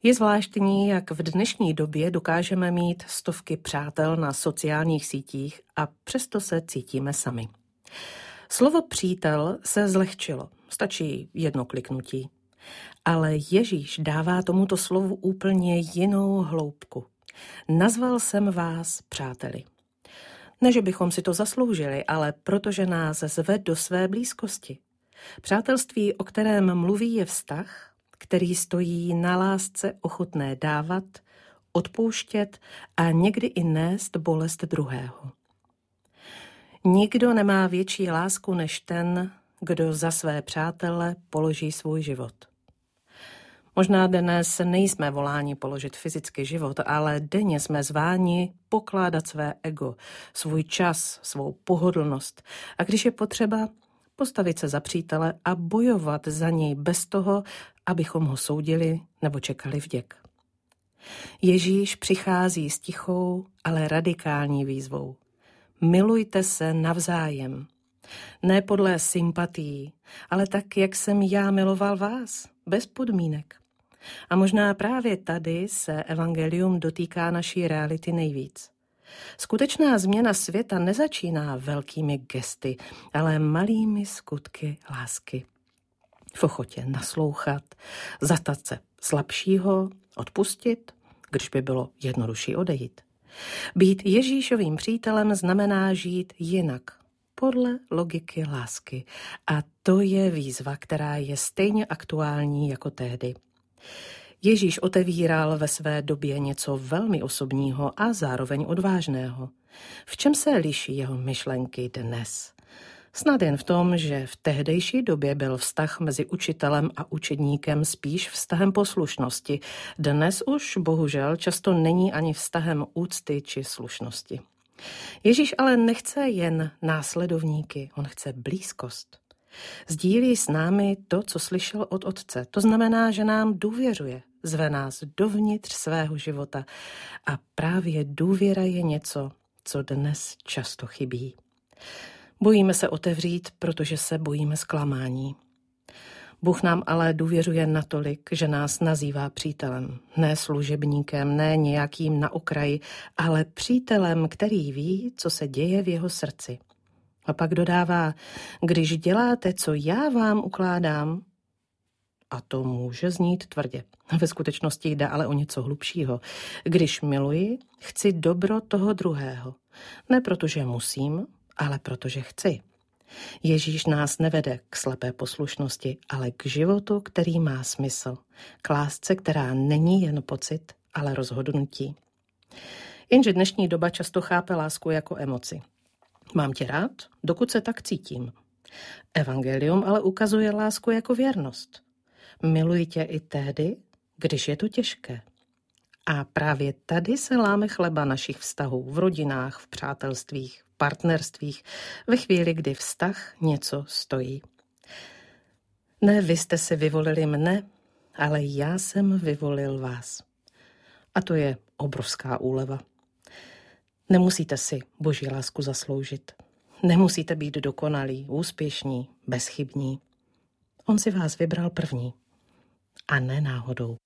Je zvláštní, jak v dnešní době dokážeme mít stovky přátel na sociálních sítích a přesto se cítíme sami. Slovo přítel se zlehčilo, stačí jedno kliknutí. Ale Ježíš dává tomuto slovu úplně jinou hloubku. Nazval jsem vás přáteli. Ne, že bychom si to zasloužili, ale protože nás zve do své blízkosti. Přátelství, o kterém mluví, je vztah, který stojí na lásce ochotné dávat, odpouštět a někdy i nést bolest druhého. Nikdo nemá větší lásku než ten, kdo za své přátele položí svůj život. Možná dnes nejsme voláni položit fyzicky život, ale denně jsme zváni pokládat své ego, svůj čas, svou pohodlnost a když je potřeba, postavit se za přítele a bojovat za něj bez toho, abychom ho soudili nebo čekali vděk. Ježíš přichází s tichou, ale radikální výzvou. Milujte se navzájem. Ne podle sympatií, ale tak, jak jsem já miloval vás, bez podmínek. A možná právě tady se evangelium dotýká naší reality nejvíc. Skutečná změna světa nezačíná velkými gesty, ale malými skutky lásky. V ochotě naslouchat, zastat se slabšího, odpustit, když by bylo jednodušší odejít. Být Ježíšovým přítelem znamená žít jinak, podle logiky lásky. A to je výzva, která je stejně aktuální jako tehdy. Ježíš otevíral ve své době něco velmi osobního a zároveň odvážného. V čem se liší jeho myšlenky dnes? Snad jen v tom, že v tehdejší době byl vztah mezi učitelem a učedníkem spíš vztahem poslušnosti. Dnes už bohužel často není ani vztahem úcty či slušnosti. Ježíš ale nechce jen následovníky, on chce blízkost. Sdílí s námi to, co slyšel od Otce. To znamená, že nám důvěřuje, zve nás dovnitř svého života. A právě důvěra je něco, co dnes často chybí. Bojíme se otevřít, protože se bojíme zklamání. Bůh nám ale důvěřuje natolik, že nás nazývá přítelem. Ne služebníkem, ne nějakým na okraji, ale přítelem, který ví, co se děje v jeho srdci. A pak dodává, když děláte, co já vám ukládám, a to může znít tvrdě. Ve skutečnosti jde ale o něco hlubšího. Když miluji, chci dobro toho druhého. Ne protože musím, ale protože chci. Ježíš nás nevede k slepé poslušnosti, ale k životu, který má smysl. K lásce, která není jen pocit, ale rozhodnutí. Jenže dnešní doba často chápe lásku jako emoci. Mám tě rád, dokud se tak cítím. Evangelium ale ukazuje lásku jako věrnost. Miluji tě i tehdy, když je to těžké. A právě tady se láme chleba našich vztahů v rodinách, v přátelstvích, v partnerstvích, ve chvíli, kdy vztah něco stojí. Ne, vy jste si vyvolili mne, ale já jsem vyvolil vás. A to je obrovská úleva. Nemusíte si Boží lásku zasloužit. Nemusíte být dokonalí, úspěšní, bezchybní. On si vás vybral první. A ne náhodou.